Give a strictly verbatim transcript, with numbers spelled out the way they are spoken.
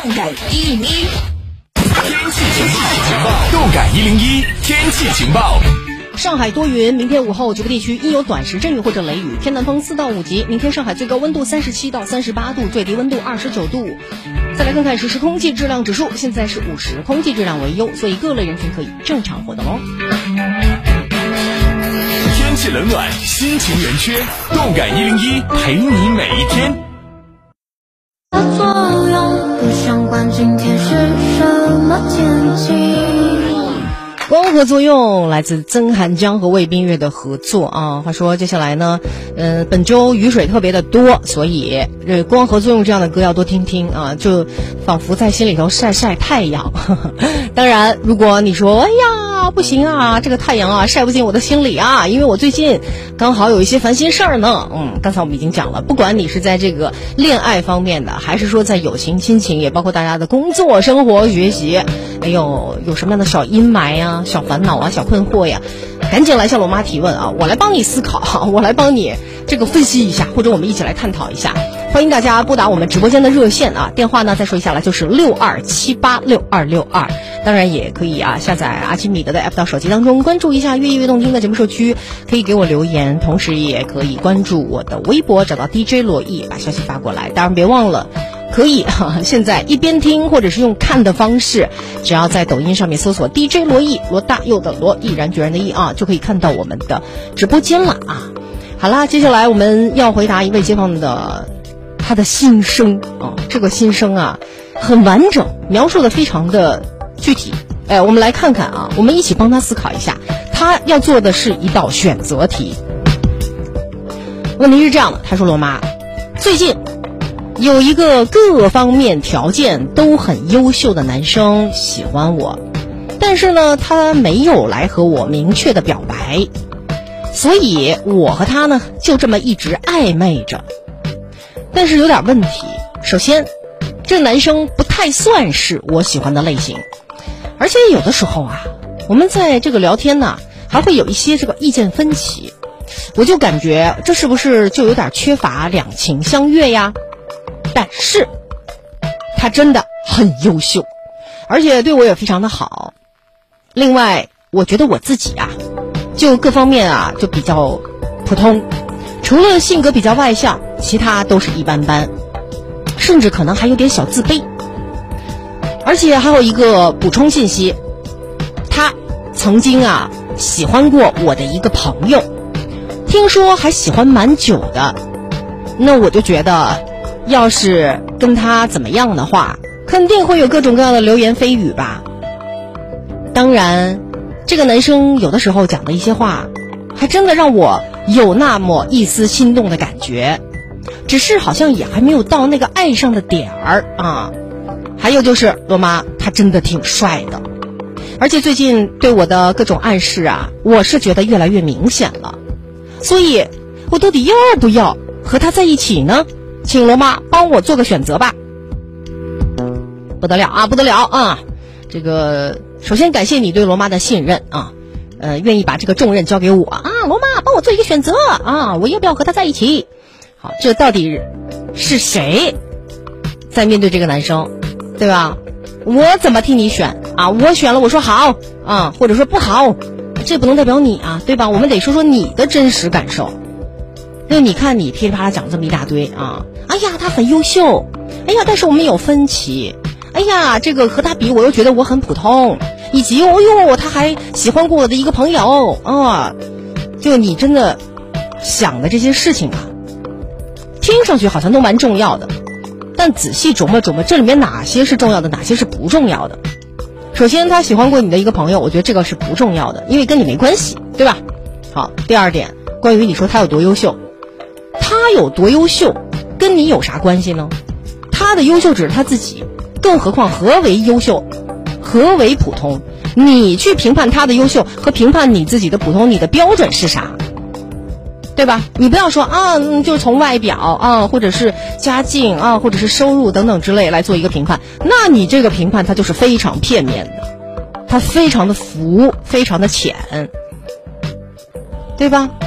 感一零一天气情报，动感一零一天气情报。 上海多云，明天午后局部地区应有短时阵雨或者雷雨，偏南风四到五级。明天上海最高温度三十七到三十八度，最低温度二十九度。再来看看实时空气质量指数，现在是五十，空气质量为优，所以各类人群可以正常活动哦。 天气冷暖，心情圆缺，动感一零一陪你每一天。 作用不相关，今天是什么天气？ 光合作用来自曾涵江和魏冰月的合作啊。话说接下来呢，呃，本周雨水特别的多，所以这光合作用这样的歌要多听听啊，就仿佛在心里头晒晒太阳。呵呵当然，如果你说哎呀不行啊，这个太阳啊晒不进我的心里啊，因为我最近刚好有一些烦心事儿呢。嗯，刚才我们已经讲了，不管你是在这个恋爱方面的，还是说在友情、亲情，也包括大家的工作、生活、学习，哎呦，有什么样的小阴霾呀、小烦恼啊、小困惑呀，赶紧来向罗妈提问啊！我来帮你思考，我来帮你这个分析一下，或者我们一起来探讨一下。欢迎大家拨打我们直播间的热线啊，电话呢再说一下了，就是六二七八六二六二。当然也可以啊，下载阿基米德的 app 到手机当中，关注一下越夜越动听的节目社区，可以给我留言，同时也可以关注我的微博，找到 D J 罗毅，把消息发过来。当然别忘了。可以哈，现在一边听或者是用看的方式，只要在抖音上面搜索 D J 罗毅，罗大佑的罗，毅然决然的毅啊，就可以看到我们的直播间了啊。好啦，接下来我们要回答一位街坊的他的心声啊，这个心声啊很完整，描述的非常的具体。哎，我们来看看啊，我们一起帮他思考一下，他要做的是一道选择题。问题是这样的，他说罗妈，最近有一个各方面条件都很优秀的男生喜欢我，但是呢，他没有来和我明确的表白，所以我和他呢就这么一直暧昧着。但是有点问题，首先，这男生不太算是我喜欢的类型，而且有的时候啊，我们在这个聊天呢，还会有一些这个意见分歧，我就感觉这是不是就有点缺乏两情相悦呀？但是他真的很优秀，而且对我也非常的好。另外我觉得我自己啊就各方面啊就比较普通，除了性格比较外向，其他都是一般般，甚至可能还有点小自卑。而且还有一个补充信息，他曾经啊喜欢过我的一个朋友，听说还喜欢蛮久的。那我就觉得要是跟他怎么样的话，肯定会有各种各样的流言蜚语吧。当然这个男生有的时候讲的一些话还真的让我有那么一丝心动的感觉，只是好像也还没有到那个爱上的点儿啊。还有就是罗妈，他真的挺帅的，而且最近对我的各种暗示啊，我是觉得越来越明显了。所以我到底要不要和他在一起呢？请罗妈帮我做个选择吧。不得了啊，不得了啊！这个首先感谢你对罗妈的信任啊，呃，愿意把这个重任交给我啊，罗妈帮我做一个选择啊，我要不要和他在一起？好，这到底是谁在面对这个男生，对吧？我怎么替你选啊？我选了，我说好啊，或者说不好，这不能代表你啊，对吧？我们得说说你的真实感受。就你看你噼里啪啦讲这么一大堆啊，哎呀他很优秀，哎呀但是我们有分歧，哎呀这个和他比我又觉得我很普通，以及哦哟他还喜欢过我的一个朋友啊，就你真的想的这些事情啊，听上去好像都蛮重要的，但仔细琢磨琢磨，这里面哪些是重要的，哪些是不重要的。首先他喜欢过你的一个朋友，我觉得这个是不重要的，因为跟你没关系，对吧？好，第二点，关于你说他有多优秀，他有多优秀跟你有啥关系呢？他的优秀只是他自己，更何况何为优秀，何为普通？你去评判他的优秀和评判你自己的普通，你的标准是啥？对吧？你不要说啊，嗯，就是从外表啊，或者是家境啊，或者是收入等等之类来做一个评判，那你这个评判它就是非常片面的，它非常的浮，非常的浅，对吧？